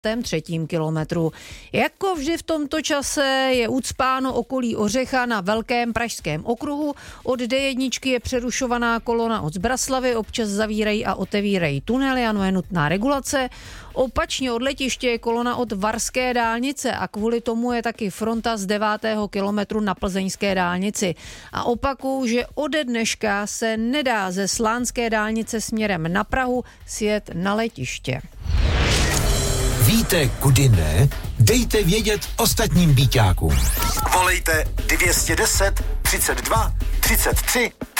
3. kilometru. Jako vždy v tomto čase je ucpáno okolí Ořecha na Velkém pražském okruhu. Od D1 je přerušovaná kolona od Zbraslavy, občas zavírají a otevírají tunely, ano, je nutná regulace. Opačně od letiště je kolona od Varské dálnice a kvůli tomu je taky fronta z 9. kilometru na plzeňské dálnici. A opakuju, že ode dneška se nedá ze Slánské dálnice směrem na Prahu sjet na letiště. Víte, kudy ne? Dejte vědět ostatním býťákům. Volejte 210 32 33